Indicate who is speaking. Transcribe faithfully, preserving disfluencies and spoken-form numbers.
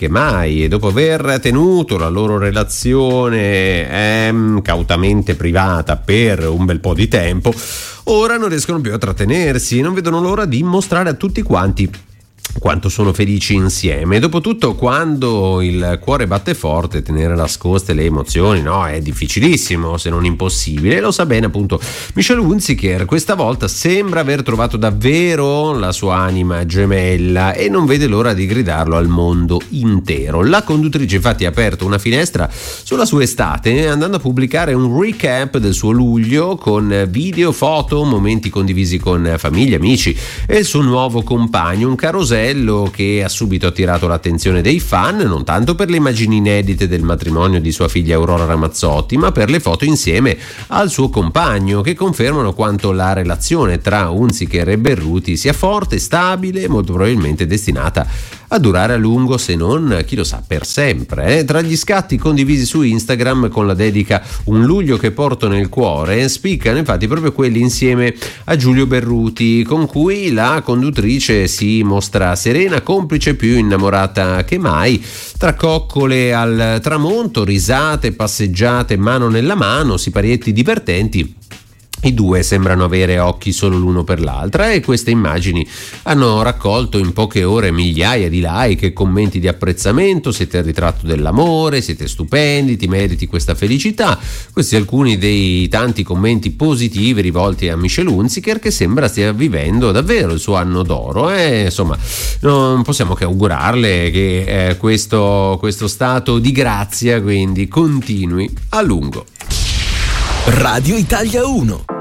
Speaker 1: che mai, e dopo aver tenuto la loro relazione ehm, cautamente privata per un bel po' di tempo, ora non riescono più a trattenersi, non vedono l'ora di mostrare a tutti quanti quanto sono felici insieme. Dopotutto, quando il cuore batte forte, tenere nascoste le emozioni, no, è difficilissimo, se non impossibile. Lo sa bene appunto Michelle Hunziker. Questa volta sembra aver trovato davvero la sua anima gemella e non vede l'ora di gridarlo al mondo intero. La conduttrice infatti ha aperto una finestra sulla sua estate, andando a pubblicare un recap del suo luglio con video, foto, momenti condivisi con famiglia, amici e il suo nuovo compagno, un carosello che ha subito attirato l'attenzione dei fan, non tanto per le immagini inedite del matrimonio di sua figlia Aurora Ramazzotti, ma per le foto insieme al suo compagno, che confermano quanto la relazione tra Hunziker e Berruti sia forte, stabile e molto probabilmente destinata a durare a lungo, se non, chi lo sa, per sempre. Eh? Tra gli scatti condivisi su Instagram con la dedica "Un luglio che porto nel cuore", spiccano infatti proprio quelli insieme a Giulio Berruti, con cui la conduttrice si mostra serena, complice, più innamorata che mai. Tra coccole al tramonto, risate, passeggiate mano nella mano, siparietti divertenti, i due sembrano avere occhi solo l'uno per l'altra, e queste immagini hanno raccolto in poche ore migliaia di like e commenti di apprezzamento. "Siete il ritratto dell'amore, siete stupendi, ti meriti questa felicità". Questi alcuni dei tanti commenti positivi rivolti a Michelle Hunziker, che sembra stia vivendo davvero il suo anno d'oro. E insomma, non possiamo che augurarle che eh, questo, questo stato di grazia quindi continui a lungo.
Speaker 2: Radio Italia uno.